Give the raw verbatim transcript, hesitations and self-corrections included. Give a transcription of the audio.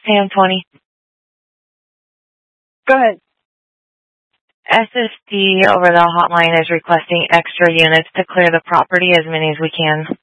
Sam twenty. Go ahead. S S D over the hotline is requesting extra units to clear the property, as many as we can.